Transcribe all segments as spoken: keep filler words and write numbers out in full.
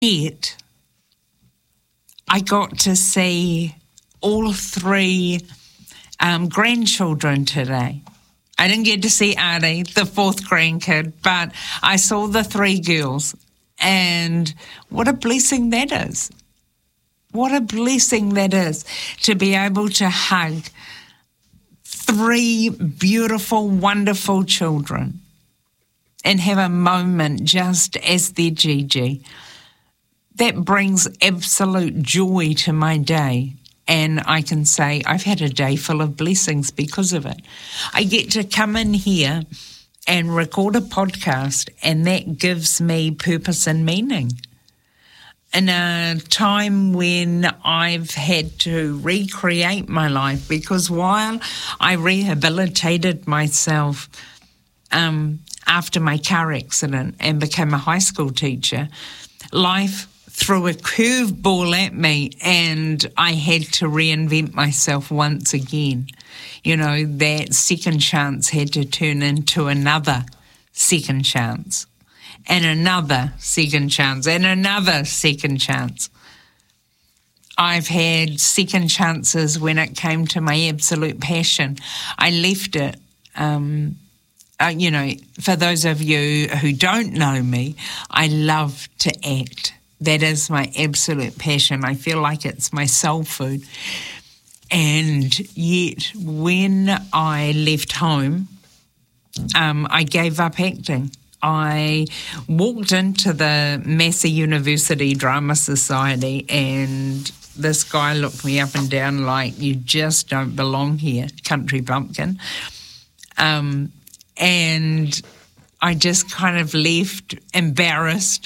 Yet, I got to see all three um, grandchildren today. I didn't get to see Ari, the fourth grandkid, but I saw the three girls, and what a blessing that is. What a blessing that is to be able to hug three beautiful, wonderful children and have a moment just as their Gigi. That brings absolute joy to my day. And I can say I've had a day full of blessings because of it. I get to come in here and record a podcast, and that gives me purpose and meaning. In a time when I've had to recreate my life, because while I rehabilitated myself um, after my car accident and became a high school teacher, life threw a curveball at me, and I had to reinvent myself once again. You know, that second chance had to turn into another second chance, and another second chance, and another second chance. I've had second chances when it came to my absolute passion. I left it. Um, uh, you know, for those of you who don't know me, I love to act. That is my absolute passion. I feel like it's my soul food. And yet, when I left home, um, I gave up acting. I walked into the Massey University Drama Society, and this guy looked me up and down like, you just don't belong here, country bumpkin. Um, and I just kind of left embarrassed,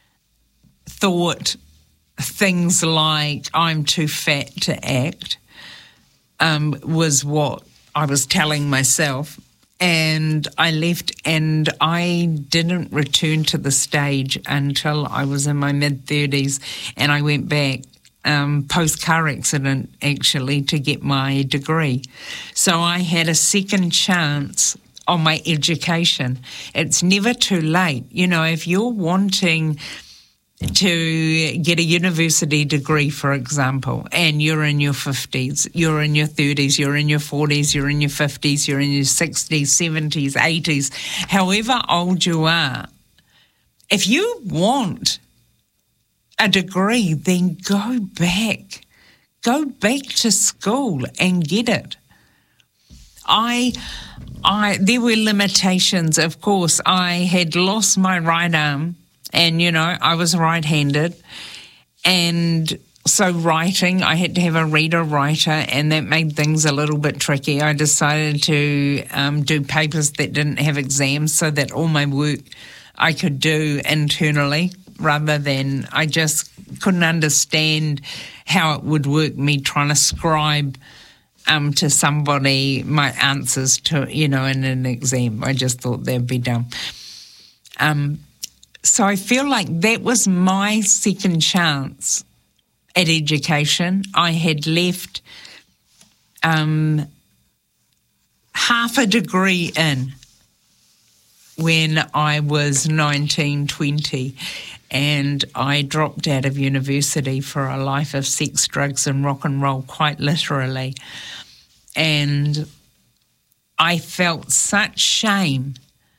thought things like I'm too fat to act um, was what I was telling myself. And I left, and I didn't return to the stage until I was in my mid-thirties, and I went back um, post-car accident, actually, to get my degree. So I had a second chance on my education. It's never too late. You know, if you're wanting to get a university degree, for example, and you're in your fifties, you're in your thirties, you're in your forties, you're in your fifties, you're in your sixties, seventies, eighties, however old you are, if you want a degree, then go back. Go back to school and get it. I, I, there were limitations, of course. I had lost my right arm. And, you know, I was right-handed, and so writing, I had to have a reader-writer, and that made things a little bit tricky. I decided to um, do papers that didn't have exams so that all my work I could do internally, rather than I just couldn't understand how it would work, me trying to scribe um, to somebody my answers to, you know, in an exam. I just thought that'd be dumb. Um So I feel like that was my second chance at education. I had left um, half a degree in when I was nineteen, twenty, and I dropped out of university for a life of sex, drugs and rock and roll, quite literally. And I felt such shame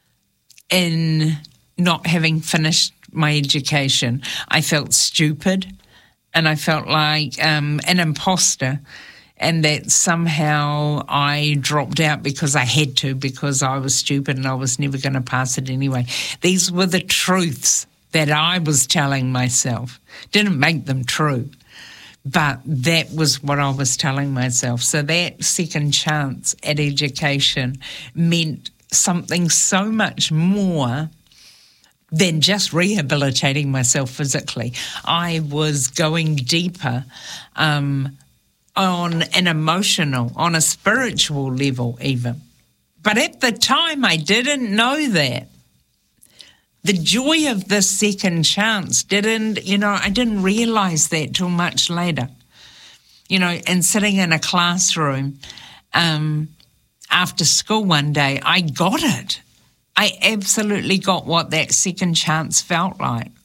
in not having finished my education. I felt stupid, and I felt like um, an imposter, and that somehow I dropped out because I had to, because I was stupid and I was never going to pass it anyway. These were the truths that I was telling myself. Didn't make them true, but that was what I was telling myself. So that second chance at education meant something so much more than just rehabilitating myself physically. I was going deeper um, on an emotional, on a spiritual level even. But at the time, I didn't know that. The joy of this second chance didn't, you know, I didn't realise that till much later. You know, and sitting in a classroom um, after school one day, I got it. I absolutely got what that second chance felt like.